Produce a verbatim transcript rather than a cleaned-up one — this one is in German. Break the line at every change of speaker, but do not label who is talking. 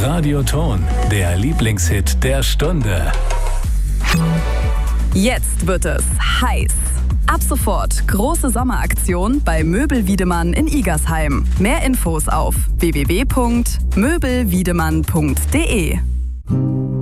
Radioton, der Lieblingshit der Stunde.
Jetzt wird es heiß. Ab sofort große Sommeraktion bei Möbel Wiedemann in Igersheim. Mehr Infos auf w w w punkt möbel wiedemann punkt d e.